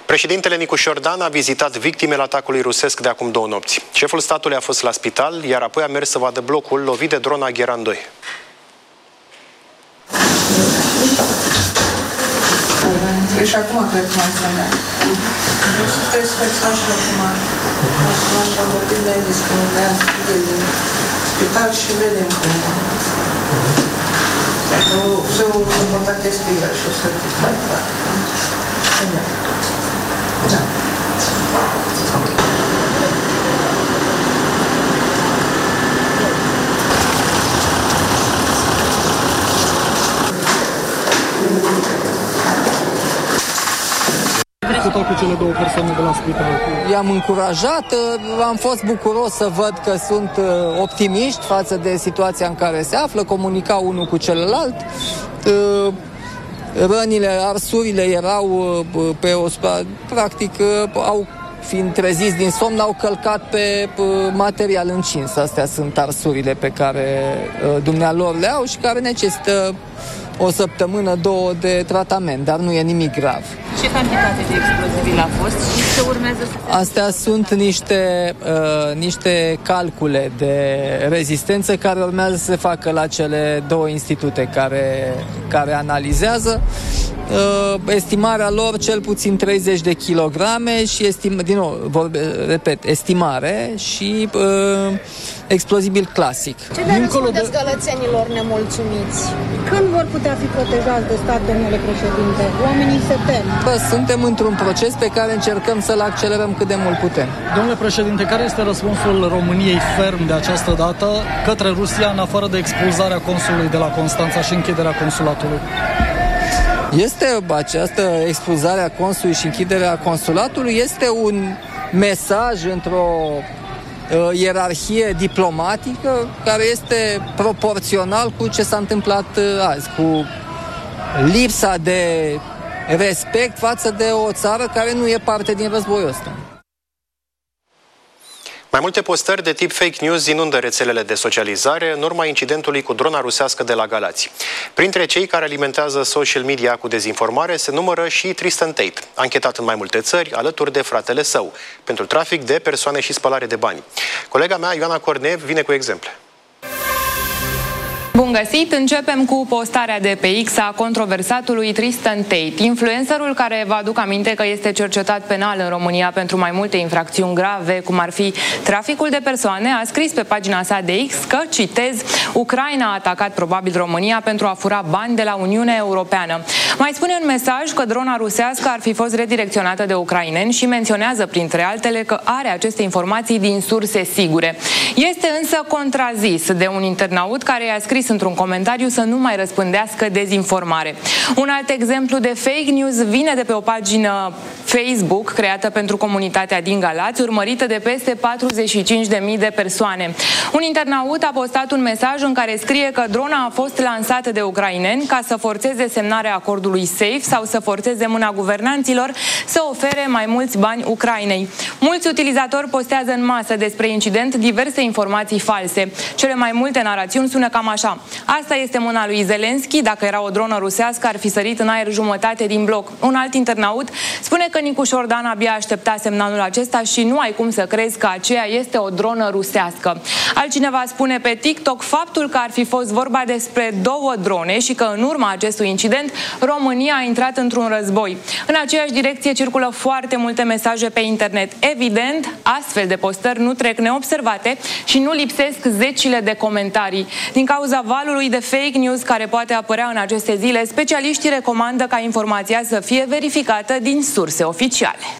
Președintele Nicu Șordan a vizitat victimele atacului rusesc de acum 2 nopți. Șeful statului a fost la spital, iar apoi a mers să vadă blocul lovit de drona Gheran 2. Și acum cred că mai să mea. Trebuie să fexăm și acum. Așa am vorbit de discriminare din spital și vedem cum. Se vor contacte spiral și o să mai fac. Da. Cu cele 2 persoane de la spital. I-am încurajat, am fost bucuros să văd că sunt optimiști față de situația în care se află, comunicau unul cu celălalt. Rănile, arsurile erau pe o practic au fiind treziți din somn, au călcat pe material încins. Astea sunt arsurile pe care dumnealor le au și care necesită o săptămână, 2 de tratament, dar nu e nimic grav. Ce cantitate de explozibili a fost și ce urmează să se... Astea sunt niște calcule de rezistență care urmează să se facă la cele 2 institute care analizează. Estimarea lor cel puțin 30 de kilograme și estimare și explozibil clasic. Ce le răspundeți gălățenilor nemulțumiți? Când vor putea fi protejați de stat, domnule președinte? Oamenii se tem. Suntem într-un proces pe care încercăm să-l accelerăm cât de mult putem. Domnule președinte, care este răspunsul României ferm de această dată către Rusia, în afară de expulzarea consulului de la Constanța și închiderea consulatului? Această expulzare a consulului și închiderea consulatului este un mesaj într-o ierarhie diplomatică care este proporțional cu ce s-a întâmplat azi, cu lipsa de respect față de o țară care nu e parte din războiul ăsta. Mai multe postări de tip fake news inundă rețelele de socializare în urma incidentului cu drona rusească de la Galați. Printre cei care alimentează social media cu dezinformare se numără și Tristan Tate, anchetat în mai multe țări alături de fratele său, pentru trafic de persoane și spălare de bani. Colega mea, Ioana Cornev, vine cu exemple. Bun găsit! Începem cu postarea de pe X a controversatului Tristan Tate, influencerul care vă aduc aminte că este cercetat penal în România pentru mai multe infracțiuni grave, cum ar fi traficul de persoane, a scris pe pagina sa de X că, citez, Ucraina a atacat probabil România pentru a fura bani de la Uniunea Europeană. Mai spune în mesaj că drona rusească ar fi fost redirecționată de ucraineni și menționează, printre altele, că are aceste informații din surse sigure. Este însă contrazis de un internaut care i-a scris într-un comentariu să nu mai răspândească dezinformare. Un alt exemplu de fake news vine de pe o pagină Facebook creată pentru comunitatea din Galați, urmărită de peste 45.000 de persoane. Un internaut a postat un mesaj în care scrie că drona a fost lansată de ucraineni ca să forțeze semnarea acordului SAFE sau să forțeze mâna guvernanților să ofere mai mulți bani Ucrainei. Mulți utilizatori postează în masă despre incident diverse informații false. Cele mai multe narațiuni sună cam așa. Asta este mâna lui Zelenski, dacă era o dronă rusească ar fi sărit în aer jumătate din bloc. Un alt internaut spune că Nicu Șordan abia aștepta semnalul acesta și nu ai cum să crezi că aceea este o dronă rusească. Altcineva spune pe TikTok faptul că ar fi fost vorba despre 2 drone și că în urma acestui incident România a intrat într-un război. În aceeași direcție circulă foarte multe mesaje pe internet. Evident, astfel de postări nu trec neobservate și nu lipsesc zecile de comentarii. Din cauza valului de fake news care poate apărea în aceste zile, specialiștii recomandă ca informația să fie verificată din surse oficiale.